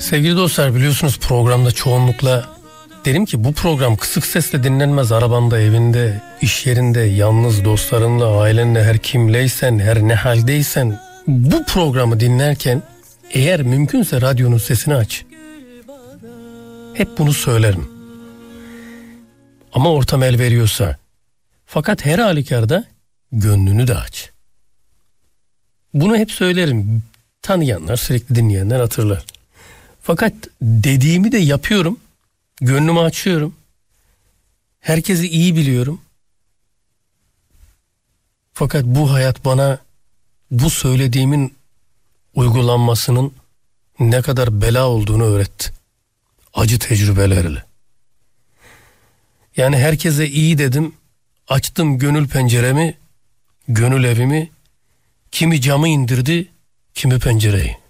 Sevgili dostlar, biliyorsunuz programda çoğunlukla derim ki bu program kısık sesle dinlenmez. Arabanda, evinde, iş yerinde, yalnız dostlarınla, ailenle, her kimleysen, her ne haldeysen bu programı dinlerken eğer mümkünse radyonun sesini aç. Hep bunu söylerim. Ama ortam el veriyorsa. Fakat her halükarda gönlünü de aç. Bunu hep söylerim. Tanıyanlar, sürekli dinleyenler hatırlar. Fakat dediğimi de yapıyorum. Gönlümü açıyorum. Herkesi iyi biliyorum. Fakat bu hayat bana bu söylediğimin uygulanmasının ne kadar bela olduğunu öğretti. Acı tecrübelerle. Yani herkese iyi dedim. Açtım gönül penceremi, gönül evimi. Kimi camı indirdi, kimi pencereyi.